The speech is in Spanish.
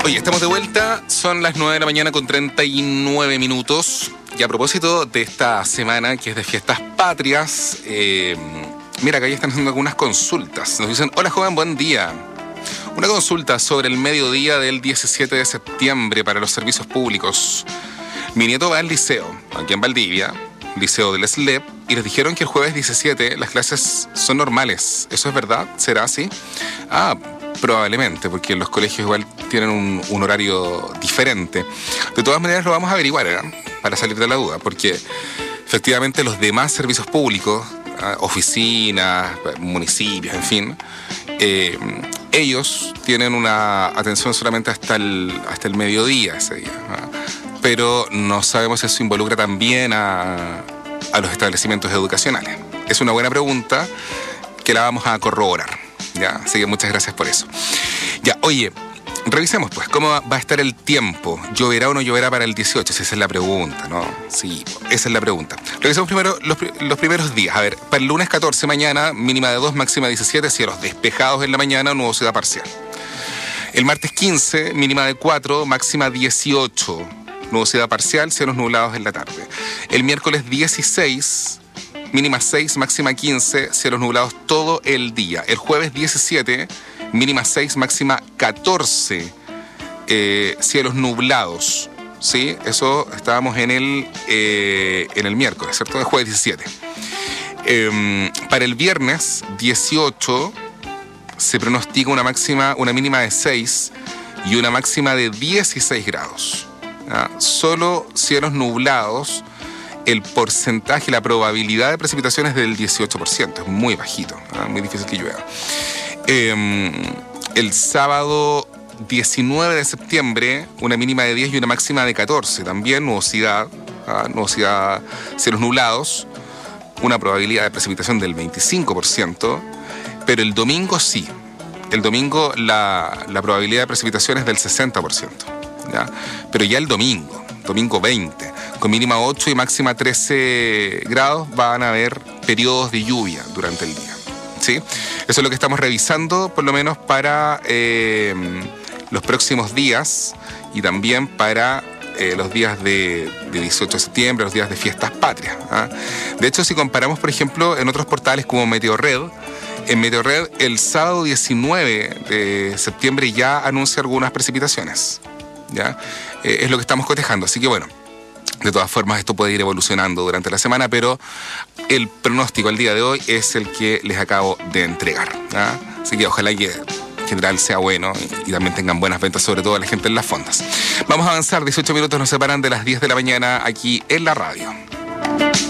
Oye, estamos de vuelta, son las 9 de la mañana con 39 minutos. Y a propósito de esta semana que es de fiestas patrias, mira, acá ya están haciendo algunas consultas. Nos dicen, hola joven, buen día. Una consulta sobre el mediodía del 17 de septiembre para los servicios públicos. Mi nieto va al liceo, aquí en Valdivia, liceo del SLEP, y les dijeron que el jueves 17 las clases son normales. ¿Eso es verdad? ¿Será así? Probablemente, porque los colegios igual tienen un horario diferente. De todas maneras lo vamos a averiguar, para salir de la duda, porque efectivamente los demás servicios públicos, oficinas, municipios, en fin, ellos tienen una atención solamente hasta el mediodía ese día, pero no sabemos si eso involucra también a los establecimientos educacionales. Es una buena pregunta que la vamos a corroborar. Ya, así que muchas gracias por eso. Ya, oye, revisemos pues, ¿cómo va a estar el tiempo? ¿Lloverá o no lloverá para el 18? Esa es la pregunta, ¿no? Sí, esa es la pregunta. Revisemos primero los primeros días. A ver, para el lunes 14 mañana, mínima de 2, máxima 17, cielos despejados en la mañana, nubosidad parcial. El martes 15, mínima de 4, máxima 18, nubosidad parcial, cielos nublados en la tarde. El miércoles 16... mínima 6, máxima 15, cielos nublados todo el día. El jueves 17, mínima 6, máxima 14, cielos nublados. ¿Sí? Eso estábamos en el miércoles, ¿cierto? El jueves 17. Para el viernes 18 se pronostica una mínima de 6 y una máxima de 16 grados. Solo cielos nublados. El porcentaje, la probabilidad de precipitaciones es del 18%, es muy bajito, muy difícil que llueva. El sábado 19 de septiembre, una mínima de 10 y una máxima de 14, también nubosidad, cielos nublados, una probabilidad de precipitación del 25%, pero el domingo sí, el domingo la probabilidad de precipitación es del 60%, ¿ya? Pero ya el domingo 20, con mínima 8 y máxima 13 grados, van a haber periodos de lluvia durante el día, ¿sí? Eso es lo que estamos revisando, por lo menos para los próximos días y también para los días de 18 de septiembre, los días de fiestas patrias. De hecho, si comparamos, por ejemplo, en otros portales como Meteorred, en Meteorred el sábado 19 de septiembre ya anuncia algunas precipitaciones, ¿ya? Es lo que estamos cotejando, así que bueno, de todas formas esto puede ir evolucionando durante la semana, pero el pronóstico al día de hoy es el que les acabo de entregar, ¿ya? Así que ojalá que en general sea bueno y también tengan buenas ventas, sobre todo la gente en las fondas. Vamos a avanzar, 18 minutos nos separan de las 10 de la mañana aquí en la radio.